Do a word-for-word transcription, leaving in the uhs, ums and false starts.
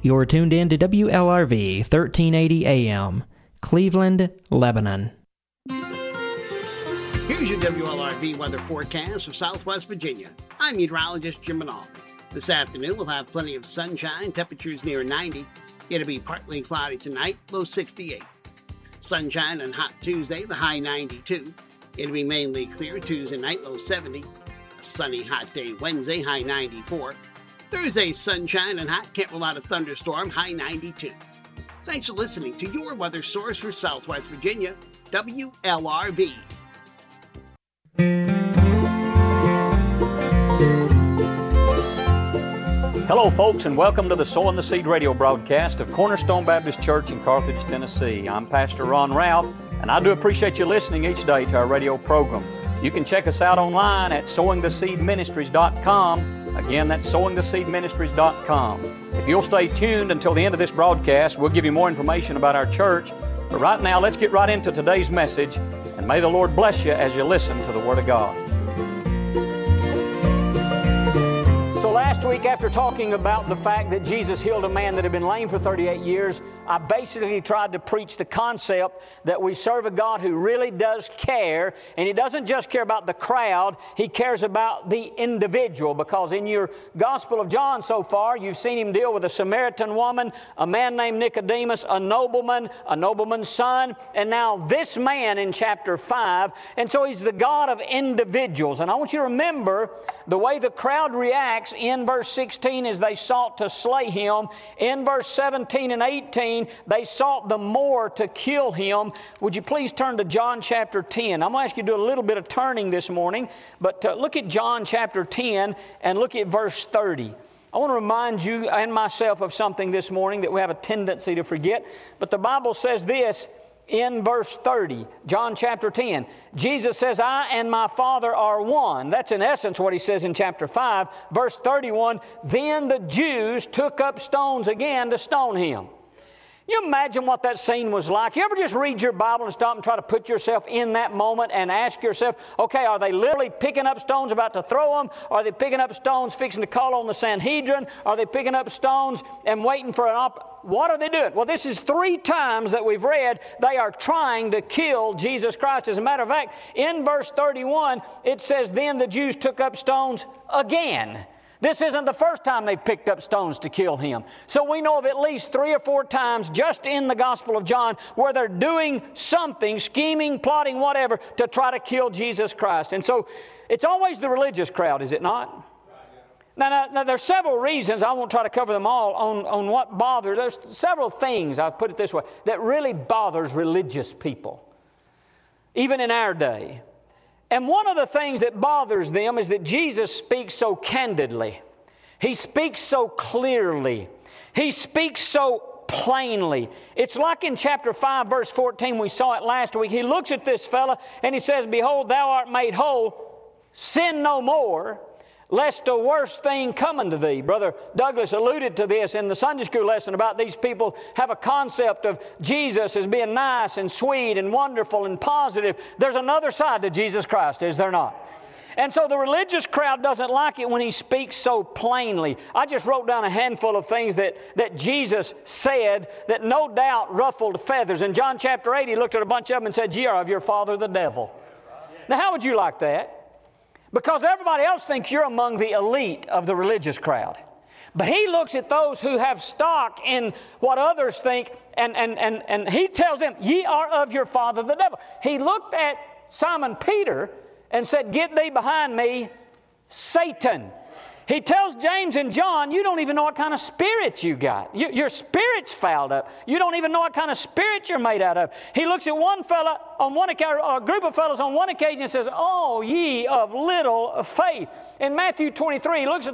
You're tuned in to W L R V thirteen eighty A M, Cleveland, Lebanon. Here's your W L R V weather forecast for Southwest Virginia. I'm meteorologist Jim Manal. This afternoon we'll have plenty of sunshine, temperatures near ninety. It'll be partly cloudy tonight, low sixty-eight. Sunshine on hot Tuesday, the high ninety-two. It'll be mainly clear Tuesday night, low seventy. A sunny hot day Wednesday, high ninety-four. Thursday, sunshine and hot, can't rule out a thunderstorm, high ninety-two. Thanks for listening to your weather source for Southwest Virginia, W L R V. Hello, folks, and welcome to the Sowing the Seed radio broadcast of Cornerstone Baptist Church in Carthage, Tennessee. I'm Pastor Ron Ralph, and I do appreciate you listening each day to our radio program. You can check us out online at sowing the seed ministries dot com. Again, that's sowing the seed ministries dot com. If you'll stay tuned until the end of this broadcast, we'll give you more information about our church. But right now, let's get right into today's message, and may the Lord bless you as you listen to the Word of God. So last week, after talking about the fact that Jesus healed a man that had been lame for thirty-eight years, I basically tried to preach the concept that we serve a God who really does care, and He doesn't just care about the crowd, He cares about the individual, because in your Gospel of John so far, you've seen Him deal with a Samaritan woman, a man named Nicodemus, a nobleman, a nobleman's son, and now this man in chapter five, and so He's the God of individuals. And I want you to remember the way the crowd reacts in verse sixteen is they sought to slay Him. In verse seventeen and eighteen, they sought the more to kill Him. Would you please turn to John chapter ten? I'm going to ask you to do a little bit of turning this morning, but uh, look at John chapter ten and look at verse thirty. I want to remind you and myself of something this morning that we have a tendency to forget, but the Bible says this in verse thirty, John chapter ten. Jesus says, I and my Father are one. That's in essence what He says in chapter five. Verse thirty-one, then the Jews took up stones again to stone Him. You imagine what that scene was like? You ever just read your Bible and stop and try to put yourself in that moment and ask yourself, okay, are they literally picking up stones about to throw them? Are they picking up stones fixing to call on the Sanhedrin? Are they picking up stones and waiting for an op? What are they doing? Well, this is three times that we've read they are trying to kill Jesus Christ. As a matter of fact, in verse thirty-one, it says, then the Jews took up stones again. This isn't the first time they've picked up stones to kill Him. So we know of at least three or four times just in the Gospel of John where they're doing something, scheming, plotting, whatever, to try to kill Jesus Christ. And so it's always the religious crowd, is it not? Now, now, now there's several reasons. I won't try to cover them all on, on what bothers. There's several things, I'll put it this way, that really bothers religious people, even in our day. And one of the things that bothers them is that Jesus speaks so candidly. He speaks so clearly. He speaks so plainly. It's like in chapter five, verse fourteen, we saw it last week. He looks at this fella and He says, behold, thou art made whole. Sin no more, lest a worse thing come unto thee. Brother Douglas alluded to this in the Sunday school lesson about these people have a concept of Jesus as being nice and sweet and wonderful and positive. There's another side to Jesus Christ, is there not? And so the religious crowd doesn't like it when He speaks so plainly. I just wrote down a handful of things that, that Jesus said that no doubt ruffled feathers. In John chapter eight, He looked at a bunch of them and said, ye are of your father the devil. Now how would you like that? Because everybody else thinks you're among the elite of the religious crowd. But He looks at those who have stock in what others think, and, and, and, and He tells them, ye are of your father the devil. He looked at Simon Peter and said, get thee behind me, Satan. He tells James and John, you don't even know what kind of spirit you got. You, your spirit's fouled up. You don't even know what kind of spirit you're made out of. He looks at one fella on one occasion, or a group of fellows on one occasion and says, oh, ye of little faith. In Matthew twenty-three, he looks at